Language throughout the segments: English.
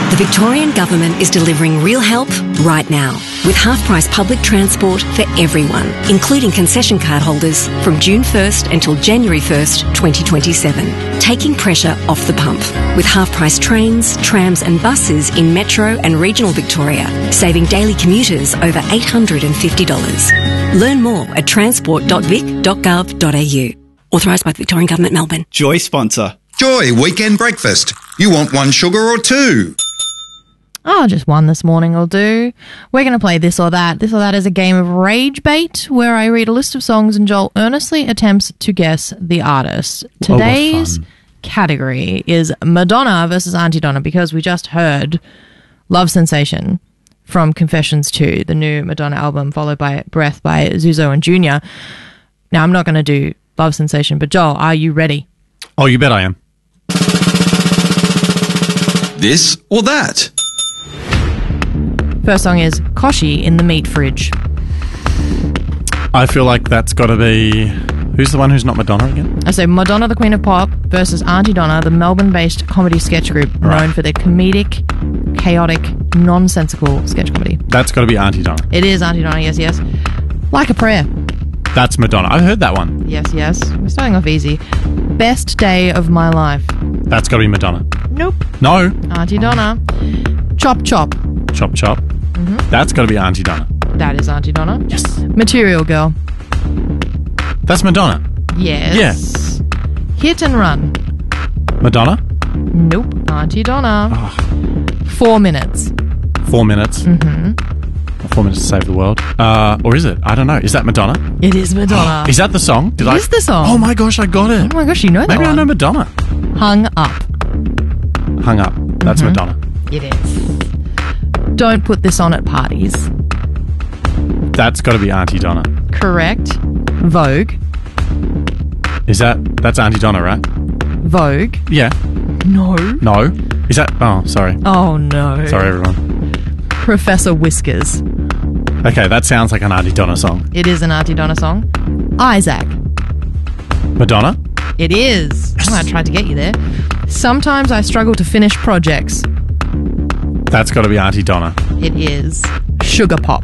The Victorian Government is delivering real help right now with half-price public transport for everyone, including concession card holders from June 1st until January 1st, 2027, taking pressure off the pump with half-price trains, trams and buses in metro and regional Victoria, saving daily commuters over $850. Learn more at transport.vic.gov.au. Authorised by the Victorian Government, Melbourne. Joy sponsor. Joy Weekend Breakfast. You want one sugar or two? Oh, just one this morning will do. We're going to play This or That. This or That is a game of rage bait where I read a list of songs and Joel earnestly attempts to guess the artist. Today's category is Madonna versus Auntie Donna, because we just heard Love Sensation from Confessions 2, the new Madonna album, followed by Breath by Zuzo and Junior. Now, I'm not going to do Love Sensation, but Joel, are you ready? Oh, you bet I am. This or that? First song is Koshi in the Meat Fridge. I feel like that's got to be... Who's the one who's not Madonna again? I say Madonna, the Queen of Pop, versus Auntie Donna, the Melbourne-based comedy sketch group known for their comedic, chaotic, nonsensical sketch comedy. That's got to be Auntie Donna. It is Auntie Donna, yes, yes. Like a Prayer. That's Madonna. I've heard that one. Yes, yes. We're starting off easy. Best Day of My Life. That's got to be Madonna. Nope. No. Auntie Donna. Chop Chop. Chop Chop. That's got to be Auntie Donna. That is Auntie Donna. Yes. Material Girl. That's Madonna. Yes. Yes. Hit and Run. Madonna? Nope. Auntie Donna. 4 Minutes. 4 minutes. 4 minutes to save the world. Or is it? I don't know. Is that Madonna? It is Madonna. Is that the song? It is the song. Oh my gosh, I got it. Oh my gosh, you know that Maybe one. I know Madonna. Hung Up. Hung Up. That's Madonna. It is. Don't Put This On at Parties. That's got to be Auntie Donna. Correct. Vogue. That's Auntie Donna, right? Vogue. Yeah. No. No. Is that... Oh, sorry. Oh no. Sorry, everyone. Professor Whiskers. Okay, that sounds like an Auntie Donna song. It is an Auntie Donna song. Isaac. Madonna? It is. Oh, I tried to get you there. Sometimes I struggle to finish projects. That's got to be Auntie Donna. It is. Sugar Pop.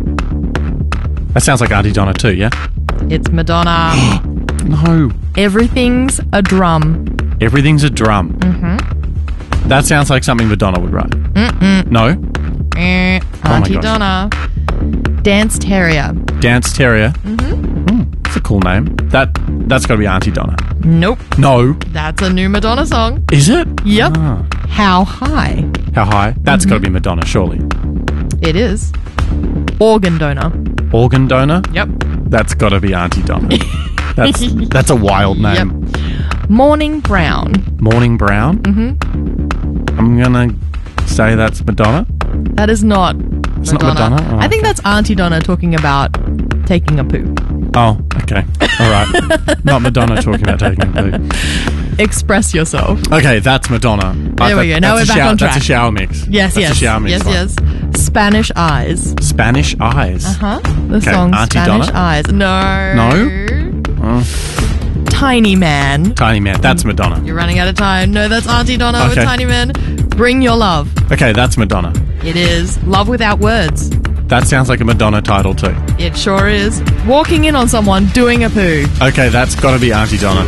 That sounds like Auntie Donna too, yeah? It's Madonna. No. Everything's a Drum. Everything's a Drum. That sounds like something Madonna would write. No? Auntie gosh. Donna. Dance Terrier. Dance Terrier. That's a cool name. That's got to be Auntie Donna. Nope. No. That's a new Madonna song. Is it? Yep. Ah. How High. How High? That's got to be Madonna, surely. It is. Organ Donor. Organ Donor? Yep. That's got to be Auntie Donna. That's a wild name. Yep. Morning Brown. Morning Brown? I'm going to say that's Madonna. That is not It's not Madonna? Oh, I think that's Auntie Donna talking about taking a poo. Oh, okay. All right. Not Madonna talking about taking a poo. Express Yourself. Okay, that's Madonna. There we go. Now we're back on track. That's a shower mix. Yes, that's yes. a shower mix. Yes, yes. Spanish Eyes. Spanish Eyes. The Okay, song Auntie Spanish Donna? Eyes. No. No? Oh. Tiny Man. Tiny Man. That's Madonna. You're running out of time. No, that's Auntie Donna with Okay. Tiny Man. Bring Your Love. Okay, that's Madonna. It is. Love Without Words. That sounds like a Madonna title too. It sure is. Walking in on someone doing a poo. Okay, that's got to be Auntie Donna.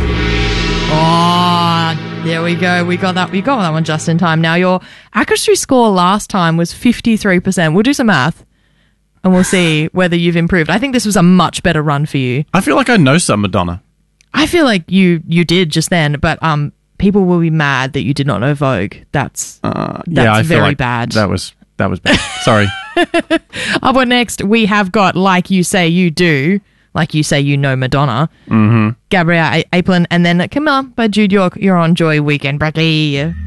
Oh, there we go. We got that one just in time. Now, your accuracy score last time was 53%. We'll do some math and we'll see whether you've improved. I think this was a much better run for you. I feel like I know some Madonna. I feel like you did just then, but people will be mad that you did not know Vogue. That's I feel very like bad. That was bad. Sorry. Up next, we have got Like You Say You Do. Like You Say You Know Madonna. Gabrielle Aplin, and then Camilla by Jude York. You're on Joy Weekend Breakfast.